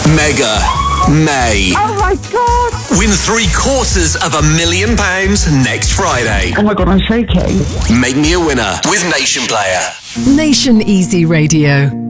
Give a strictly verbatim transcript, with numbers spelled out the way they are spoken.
Mega May. Oh my God! Win three quarters of a million pounds next Friday. Oh my God, I'm shaking. Make me a winner with Nation Player. Nation Easy Radio.